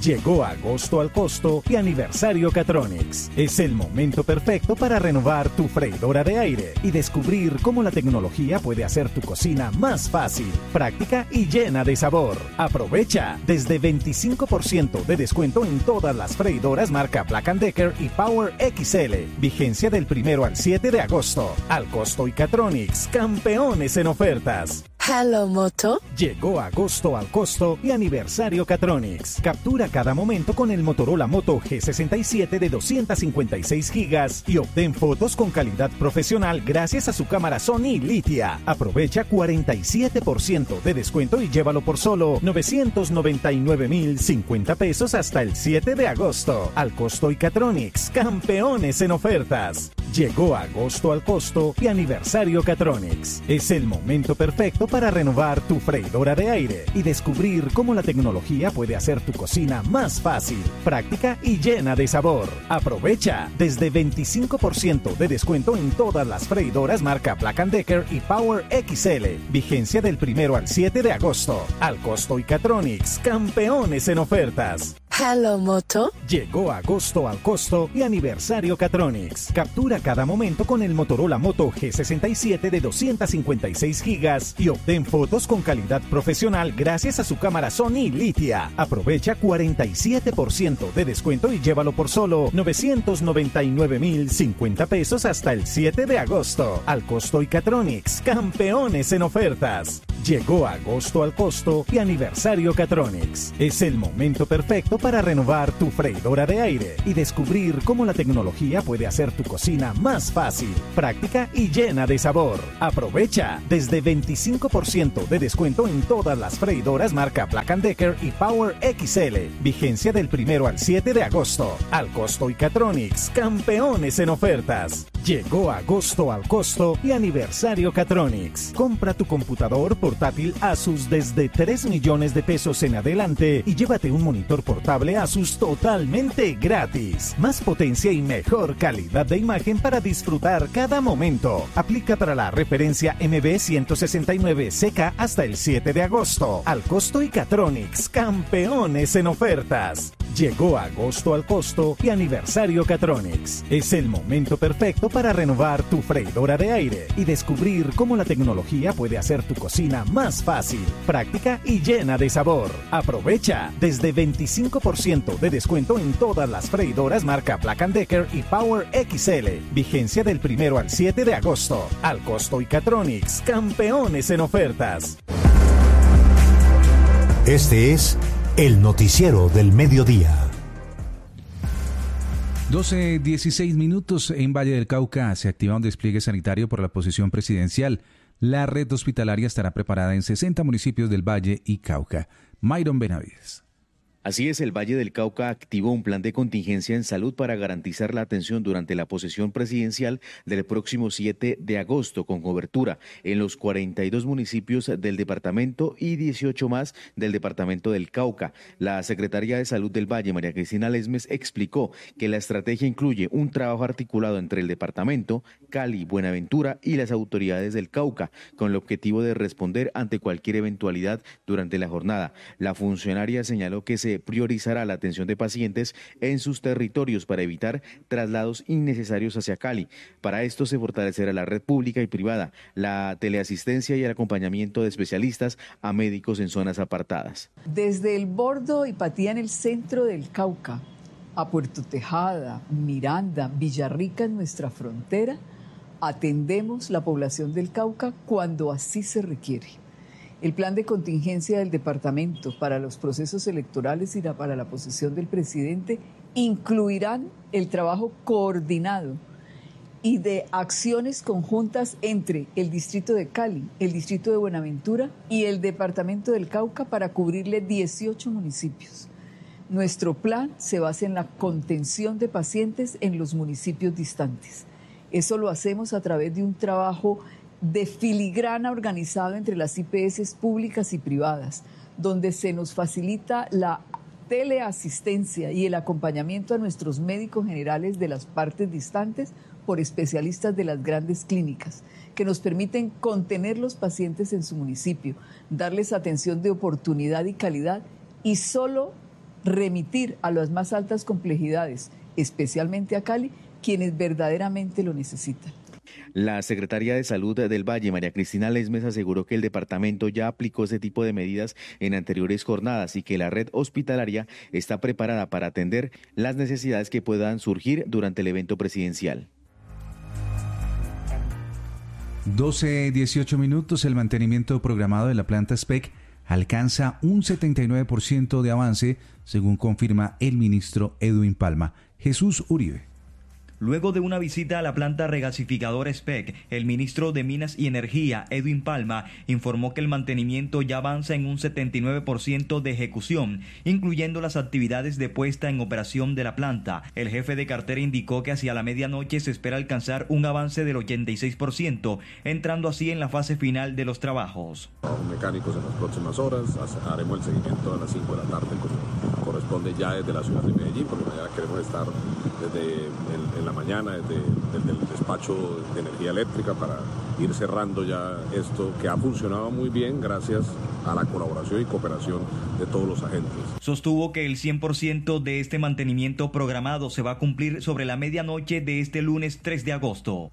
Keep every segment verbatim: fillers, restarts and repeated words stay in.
Llegó agosto al costo y aniversario Catronics. Es el momento perfecto para renovar tu freidora de aire y descubrir cómo la tecnología puede hacer tu cocina más fácil, práctica y llena de sabor. Aprovecha desde veinticinco por ciento de descuento en todas las freidoras marca Black and Decker y Power X L. Vigencia del primero al siete de agosto. Al costo y Catronics, campeones en ofertas. Hello Moto. Llegó agosto al costo y aniversario Catronics. Captura cada momento con el Motorola Moto G sesenta y siete de doscientos cincuenta y seis gigas y obtén fotos con calidad profesional gracias a su cámara Sony Litia. Aprovecha cuarenta y siete por ciento de descuento y llévalo por solo novecientos noventa y nueve mil cincuenta pesos hasta el siete de agosto. Al costo y Catronics, campeones en ofertas. Llegó agosto al costo y aniversario Catronics. Es el momento perfecto para renovar tu freidora de aire y descubrir cómo la tecnología puede hacer tu cocina más fácil, práctica y llena de sabor. Aprovecha desde veinticinco por ciento de descuento en todas las freidoras marca Black and Decker y Power X L. Vigencia del primero al siete de agosto. Al costo y Catronics, campeones en ofertas. Hello Moto. Llegó agosto al costo y aniversario Catronics. Captura cada momento con el Motorola Moto G sesenta y siete de doscientos cincuenta y seis gigas y obtén fotos con calidad profesional gracias a su cámara Sony Litia. Aprovecha cuarenta y siete por ciento de descuento y llévalo por solo novecientos noventa y nueve mil cincuenta pesos hasta el siete de agosto. Al costo y Catronics, campeones en ofertas. Llegó agosto al costo y aniversario Catronics. Es el momento perfecto para renovar tu freidora de aire y descubrir cómo la tecnología puede hacer tu cocina más fácil, práctica y llena de sabor. Aprovecha desde veinticinco por ciento de descuento en todas las freidoras marca Black and Decker y Power X L. Vigencia del primero al siete de agosto. Al costo y Catronics, campeones en ofertas. Llegó agosto al costo y aniversario Catronics. Compra tu computador portátil Asus desde tres millones de pesos en adelante y llévate un monitor portable Asus totalmente gratis. Más potencia y mejor calidad de imagen para disfrutar cada momento. Aplica para la referencia M B ciento sesenta y nueve C K hasta el siete de agosto. Al costo y Catronics, campeones en ofertas. Llegó agosto al costo y aniversario Catronics. Es el momento perfecto para renovar tu freidora de aire y descubrir cómo la tecnología puede hacer tu cocina más fácil, práctica y llena de sabor. Aprovecha desde veinticinco por ciento de descuento en todas las freidoras marca Black and Decker y Power X L. Vigencia del primero al siete de agosto. Al costo y Catronics, campeones en ofertas. Este es el noticiero del mediodía. doce dieciséis minutos. En Valle del Cauca se activa un despliegue sanitario por la posición presidencial. La red hospitalaria estará preparada en sesenta municipios del Valle y Cauca. Myron Benavides. Así es, el Valle del Cauca activó un plan de contingencia en salud para garantizar la atención durante la posesión presidencial del próximo siete de agosto, con cobertura en los cuarenta y dos municipios del departamento y dieciocho más del departamento del Cauca. La secretaria de Salud del Valle, María Cristina Lesmes, explicó que la estrategia incluye un trabajo articulado entre el departamento, Cali, Buenaventura y las autoridades del Cauca, con el objetivo de responder ante cualquier eventualidad durante la jornada. La funcionaria señaló que se priorizará la atención de pacientes en sus territorios para evitar traslados innecesarios hacia Cali. Para esto se fortalecerá la red pública y privada, la teleasistencia y el acompañamiento de especialistas a médicos en zonas apartadas. Desde el Bordo y Patía en el centro del Cauca, a Puerto Tejada, Miranda, Villarrica en nuestra frontera, atendemos la población del Cauca cuando así se requiere. El plan de contingencia del departamento para los procesos electorales y para la posesión del presidente incluirán el trabajo coordinado y de acciones conjuntas entre el distrito de Cali, el distrito de Buenaventura y el departamento del Cauca para cubrirle dieciocho municipios. Nuestro plan se basa en la contención de pacientes en los municipios distantes. Eso lo hacemos a través de un trabajo de filigrana organizado entre las I P S públicas y privadas, donde se nos facilita la teleasistencia y el acompañamiento a nuestros médicos generales de las partes distantes por especialistas de las grandes clínicas, que nos permiten contener los pacientes en su municipio, darles atención de oportunidad y calidad y solo remitir a las más altas complejidades, especialmente a Cali, quienes verdaderamente lo necesitan. La secretaria de Salud del Valle, María Cristina Lesmes, aseguró que el departamento ya aplicó ese tipo de medidas en anteriores jornadas y que la red hospitalaria está preparada para atender las necesidades que puedan surgir durante el evento presidencial. doce dieciocho minutos, el mantenimiento programado de la planta S P E C alcanza un setenta y nueve por ciento de avance, según confirma el ministro Edwin Palma. Jesús Uribe. Luego de una visita a la planta regasificadora S P E C, el ministro de Minas y Energía, Edwin Palma, informó que el mantenimiento ya avanza en un setenta y nueve por ciento de ejecución, incluyendo las actividades de puesta en operación de la planta. El jefe de cartera indicó que hacia la medianoche se espera alcanzar un avance del ochenta y seis por ciento, entrando así en la fase final de los trabajos. Los mecánicos en las próximas horas, haremos el seguimiento a las cinco de la tarde, como corresponde ya desde la ciudad de Medellín, porque mañana queremos estar desde el, en la mañana desde, desde el despacho de energía eléctrica para ir cerrando ya esto que ha funcionado muy bien gracias a la colaboración y cooperación de todos los agentes. Sostuvo que el cien por ciento de este mantenimiento programado se va a cumplir sobre la medianoche de este lunes tres de agosto.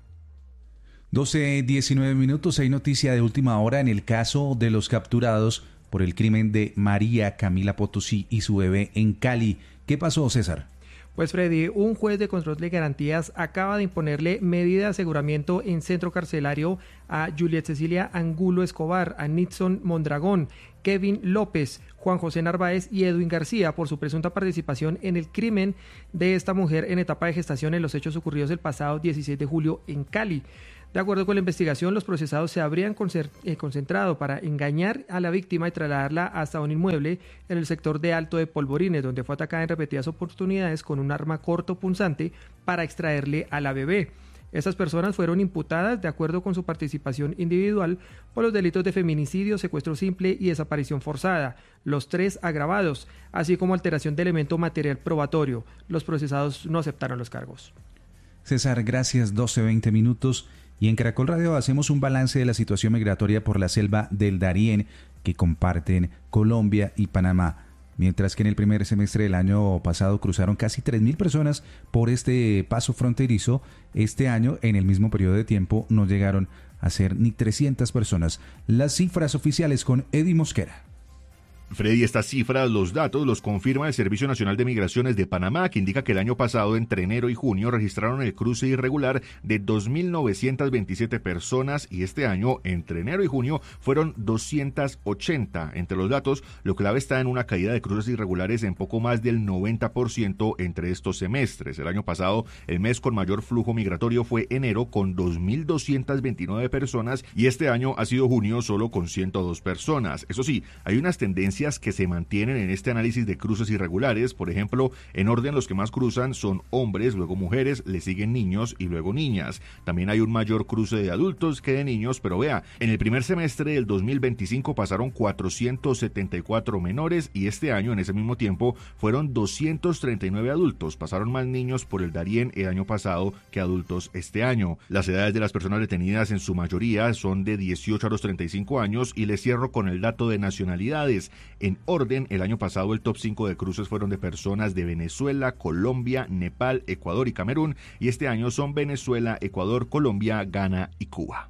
doce diecinueve minutos, hay noticia de última hora en el caso de los capturados por el crimen de María Camila Potosí y su bebé en Cali. ¿Qué pasó, César? Pues Freddy, un juez de control de garantías acaba de imponerle medida de aseguramiento en centro carcelario a Juliet Cecilia Angulo Escobar, a Nixon Mondragón, Kevin López, Juan José Narváez y Edwin García por su presunta participación en el crimen de esta mujer en etapa de gestación en los hechos ocurridos el pasado dieciséis de julio en Cali. De acuerdo con la investigación, los procesados se habrían concentrado para engañar a la víctima y trasladarla hasta un inmueble en el sector de Alto de Polvorines, donde fue atacada en repetidas oportunidades con un arma corto punzante para extraerle a la bebé. Estas personas fueron imputadas, de acuerdo con su participación individual, por los delitos de feminicidio, secuestro simple y desaparición forzada, los tres agravados, así como alteración de elemento material probatorio. Los procesados no aceptaron los cargos. César, gracias. doce veinte minutos. Y en Caracol Radio hacemos un balance de la situación migratoria por la selva del Darién que comparten Colombia y Panamá. Mientras que en el primer semestre del año pasado cruzaron casi tres mil personas por este paso fronterizo, este año en el mismo periodo de tiempo no llegaron a ser ni trescientas personas. Las cifras oficiales con Eddie Mosquera. Freddy, estas cifras, los datos, los confirma el Servicio Nacional de Migraciones de Panamá, que indica que el año pasado, entre enero y junio, registraron el cruce irregular de dos mil novecientas veintisiete personas y este año, entre enero y junio, fueron doscientas ochenta. Entre los datos, lo clave está en una caída de cruces irregulares en poco más del noventa por ciento entre estos semestres. El año pasado, el mes con mayor flujo migratorio fue enero con dos mil doscientas veintinueve personas y este año ha sido junio solo con ciento dos personas. Eso sí, hay unas tendencias que se mantienen en este análisis de cruces irregulares. Por ejemplo, en orden los que más cruzan son hombres, luego mujeres, le siguen niños y luego niñas. También hay un mayor cruce de adultos que de niños, pero vea, en el primer semestre del dos mil veinticinco pasaron cuatrocientos setenta y cuatro menores y este año en ese mismo tiempo fueron doscientos treinta y nueve adultos. Pasaron más niños por el Darién el año pasado que adultos este año. Las edades de las personas detenidas en su mayoría son de dieciocho a los treinta y cinco años y les cierro con el dato de nacionalidades. En orden, el año pasado el top cinco de cruces fueron de personas de Venezuela, Colombia, Nepal, Ecuador y Camerún, y este año son Venezuela, Ecuador, Colombia, Ghana y Cuba.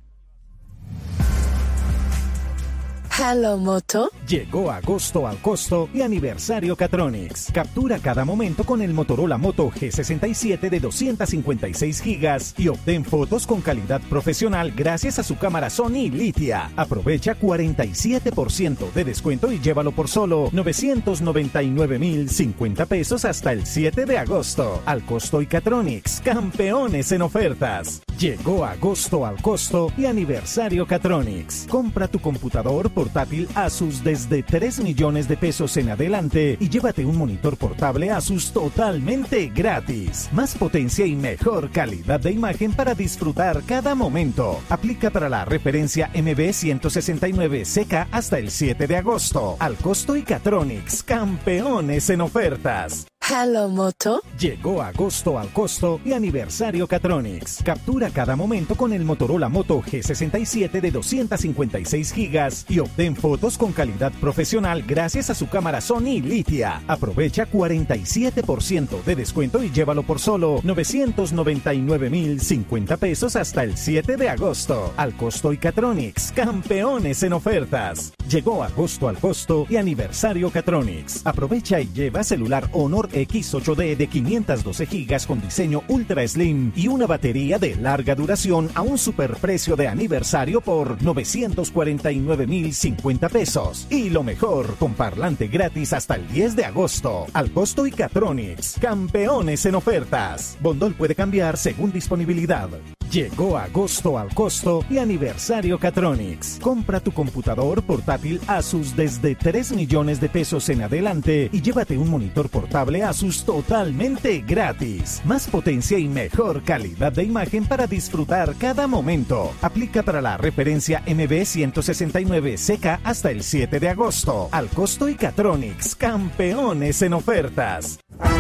Hello Moto. Llegó agosto al costo y aniversario Catronics. Captura cada momento con el Motorola Moto G sesenta y siete de doscientas cincuenta y seis gigas y obtén fotos con calidad profesional gracias a su cámara Sony Litia. Aprovecha cuarenta y siete por ciento de descuento y llévalo por solo novecientos noventa y nueve mil cincuenta pesos hasta el siete de agosto. Al costo y Catronics, campeones en ofertas. Llegó agosto al costo y aniversario Catronics. Compra tu computador portátil Asus desde tres millones de pesos en adelante y llévate un monitor portable Asus totalmente gratis. Más potencia y mejor calidad de imagen para disfrutar cada momento. Aplica para la referencia M B ciento sesenta y nueve C K hasta el siete de agosto. Al costo y Catronics, campeones en ofertas. Hello Moto. Llegó agosto al costo y aniversario Catronics. Captura cada momento con el Motorola Moto G sesenta y siete de doscientas cincuenta y seis gigas y obtén fotos con calidad profesional gracias a su cámara Sony Litia. Aprovecha cuarenta y siete por ciento de descuento y llévalo por solo novecientos noventa y nueve mil cincuenta pesos hasta el siete de agosto. Al costo y Catronics, campeones en ofertas. Llegó agosto al costo y aniversario Catronics. Aprovecha y lleva celular Honor X ocho D de quinientos doce gigas con diseño Ultra Slim y una batería de larga duración a un superprecio de aniversario por novecientos cuarenta y nueve mil cincuenta pesos. Y lo mejor, con parlante gratis hasta el diez de agosto. Al costo y Catronics, campeones en ofertas. Bondol puede cambiar según disponibilidad. Llegó agosto al costo y aniversario Catronics. Compra tu computador portátil Asus desde tres millones de pesos en adelante y llévate un monitor portable Asus totalmente gratis. Más potencia y mejor calidad de imagen para disfrutar cada momento. Aplica para la referencia M B ciento sesenta y nueve C K hasta el siete de agosto. Al costo y Catronics, campeones en ofertas.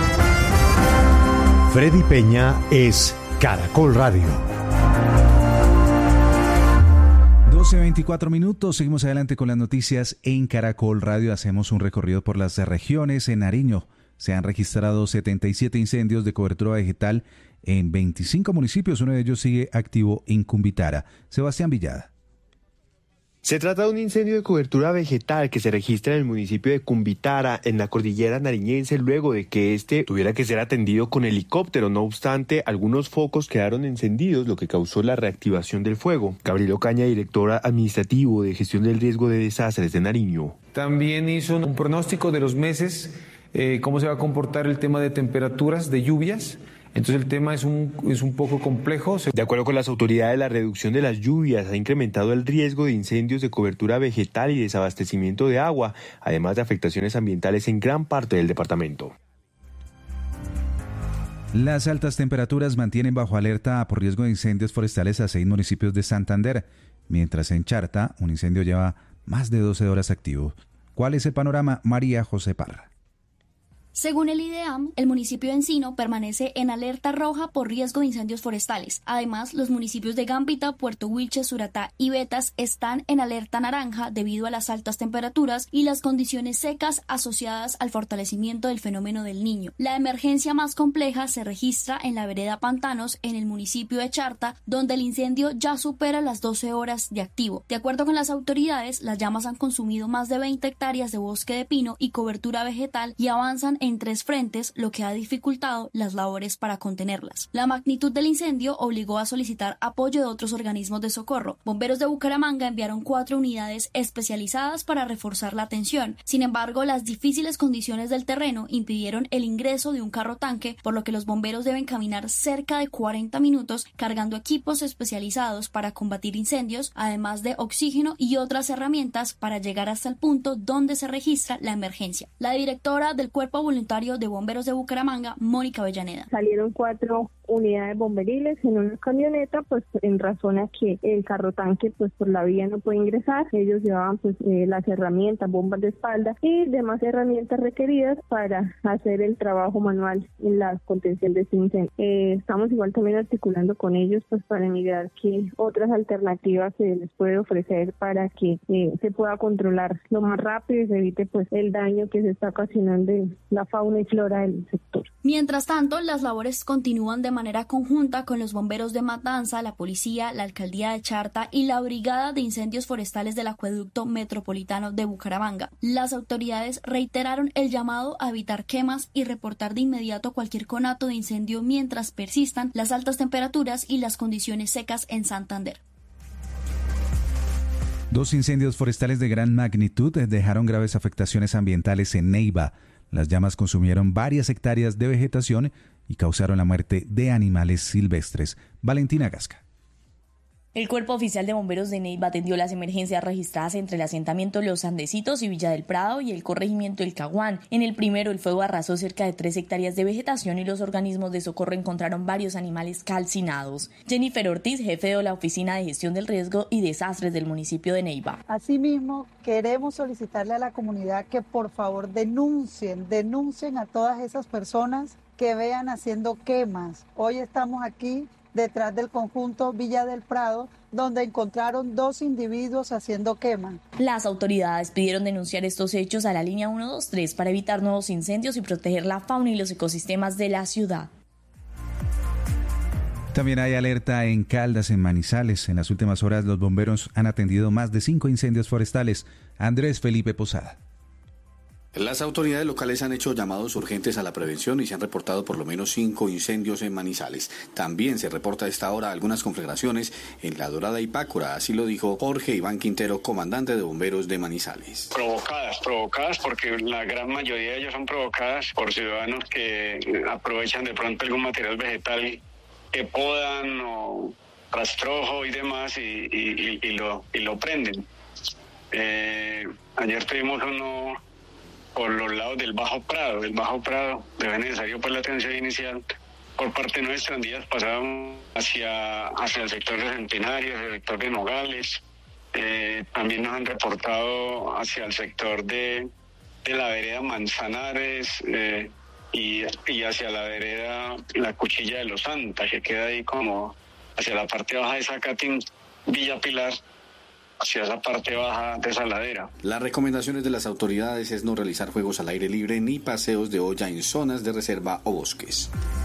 Freddy Peña es Caracol Radio. doce veinticuatro minutos, seguimos adelante con las noticias en Caracol Radio. Hacemos un recorrido por las regiones. En Nariño se han registrado setenta y siete incendios de cobertura vegetal en veinticinco municipios. Uno de ellos sigue activo en Cumbitara. Sebastián Villada. Se trata de un incendio de cobertura vegetal que se registra en el municipio de Cumbitara, en la cordillera nariñense, luego de que este tuviera que ser atendido con helicóptero. No obstante, algunos focos quedaron encendidos, lo que causó la reactivación del fuego. Gabriela Ocaña, directora administrativo de gestión del riesgo de desastres de Nariño. También hizo un pronóstico de los meses, eh, cómo se va a comportar el tema de temperaturas, de lluvias. Entonces el tema es un, es un poco complejo. De acuerdo con las autoridades, la reducción de las lluvias ha incrementado el riesgo de incendios de cobertura vegetal y desabastecimiento de agua, además de afectaciones ambientales en gran parte del departamento. Las altas temperaturas mantienen bajo alerta por riesgo de incendios forestales a seis municipios de Santander, mientras en Charta un incendio lleva más de doce horas activo. ¿Cuál es el panorama? María José Parra. Según el IDEAM, el municipio de Encino permanece en alerta roja por riesgo de incendios forestales. Además, los municipios de Gambita, Puerto Wilches, Suratá y Betas están en alerta naranja debido a las altas temperaturas y las condiciones secas asociadas al fortalecimiento del fenómeno del Niño. La emergencia más compleja se registra en la vereda Pantanos, en el municipio de Charta, donde el incendio ya supera las doce horas de activo. De acuerdo con las autoridades, las llamas han consumido más de veinte hectáreas de bosque de pino y cobertura vegetal y avanzan en tres frentes, lo que ha dificultado las labores para contenerlas. La magnitud del incendio obligó a solicitar apoyo de otros organismos de socorro. Bomberos de Bucaramanga enviaron cuatro unidades especializadas para reforzar la atención. Sin embargo, las difíciles condiciones del terreno impidieron el ingreso de un carro tanque, por lo que los bomberos deben caminar cerca de cuarenta minutos cargando equipos especializados para combatir incendios, además de oxígeno y otras herramientas para llegar hasta el punto donde se registra la emergencia. La directora del Cuerpo Voluntario de Bomberos de Bucaramanga, Mónica Avellaneda. Salieron cuatro unidades bomberiles en una camioneta, pues en razón a que el carro tanque pues por la vía no puede ingresar. Ellos llevaban pues eh, las herramientas, bombas de espalda y demás herramientas requeridas para hacer el trabajo manual en la contención de este incendio. Eh, estamos igual también articulando con ellos pues para mirar qué otras alternativas se les puede ofrecer para que eh, se pueda controlar lo más rápido y se evite pues el daño que se está ocasionando en la fauna y flora del sector. Mientras tanto, las labores continúan de manera conjunta con los bomberos de Matanza, la policía, la alcaldía de Charta y la brigada de incendios forestales del acueducto metropolitano de Bucaramanga. Las autoridades reiteraron el llamado a evitar quemas y reportar de inmediato cualquier conato de incendio mientras persistan las altas temperaturas y las condiciones secas en Santander. Dos incendios forestales de gran magnitud dejaron graves afectaciones ambientales en Neiva. Las llamas consumieron varias hectáreas de vegetación y causaron la muerte de animales silvestres. Valentina Gasca. El Cuerpo Oficial de Bomberos de Neiva atendió las emergencias registradas entre el asentamiento Los Andesitos y Villa del Prado y el corregimiento El Caguán. En el primero, el fuego arrasó cerca de tres hectáreas de vegetación y los organismos de socorro encontraron varios animales calcinados. Jennifer Ortiz, jefe de la Oficina de Gestión del Riesgo y Desastres del municipio de Neiva. Asimismo, queremos solicitarle a la comunidad que por favor denuncien, denuncien a todas esas personas que vean haciendo quemas. Hoy estamos aquí detrás del conjunto Villa del Prado, donde encontraron dos individuos haciendo quema. Las autoridades pidieron denunciar estos hechos a la línea ciento veintitrés para evitar nuevos incendios y proteger la fauna y los ecosistemas de la ciudad. También hay alerta en Caldas, en Manizales. En las últimas horas los bomberos han atendido más de cinco incendios forestales. Andrés Felipe Posada. Las autoridades locales han hecho llamados urgentes a la prevención y se han reportado por lo menos cinco incendios en Manizales. También se reporta a esta hora algunas conflagraciones en La Dorada y Pácora, así lo dijo Jorge Iván Quintero, comandante de bomberos de Manizales. Provocadas, provocadas porque la gran mayoría de ellas son provocadas por ciudadanos que aprovechan de pronto algún material vegetal que podan o rastrojo y demás y, y, y, y, lo, y lo prenden. Eh, ayer tuvimos uno por los lados del Bajo Prado, del Bajo Prado, de necesario pues la atención inicial por parte nuestra. En días pasados hacia, hacia el sector de Centenarios, el sector de Nogales, eh, también nos han reportado hacia el sector de, de la vereda Manzanares eh, y, y hacia la vereda La Cuchilla de los Santa, que queda ahí como hacia la parte baja de Zacatín, Villa Pilar, hacia esa parte baja de esa ladera. Las recomendaciones de las autoridades es no realizar juegos al aire libre ni paseos de olla en zonas de reserva o bosques.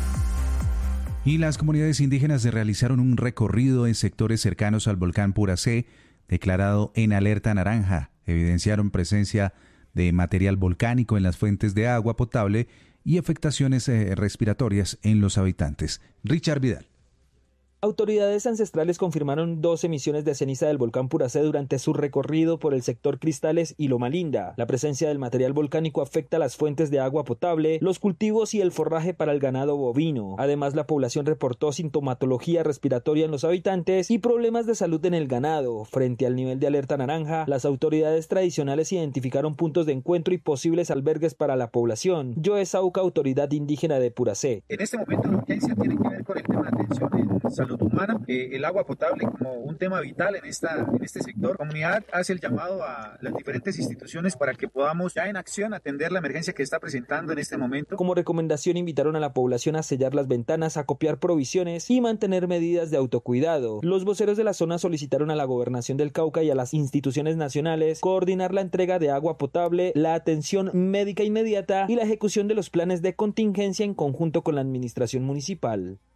Y las comunidades indígenas realizaron un recorrido en sectores cercanos al volcán Puracé, declarado en alerta naranja. Evidenciaron presencia de material volcánico en las fuentes de agua potable y afectaciones eh, respiratorias en los habitantes. Richard Vidal. Autoridades ancestrales confirmaron dos emisiones de ceniza del volcán Puracé durante su recorrido por el sector Cristales y Loma Linda. La presencia del material volcánico afecta las fuentes de agua potable, los cultivos y el forraje para el ganado bovino. Además, la población reportó sintomatología respiratoria en los habitantes y problemas de salud en el ganado. Frente al nivel de alerta naranja, las autoridades tradicionales identificaron puntos de encuentro y posibles albergues para la población. Joe Sauca, autoridad indígena de Puracé. En este momento la urgencia tiene que ver con el tema de atención en salud humana, eh, el agua potable como un tema vital en, esta, en este sector. La comunidad hace el llamado a las diferentes instituciones para que podamos ya en acción atender la emergencia que está presentando en este momento. Como recomendación invitaron a la población a sellar las ventanas, a copiar provisiones y mantener medidas de autocuidado. Los voceros de la zona solicitaron a la Gobernación del Cauca y a las instituciones nacionales coordinar la entrega de agua potable, la atención médica inmediata y la ejecución de los planes de contingencia en conjunto con la administración municipal.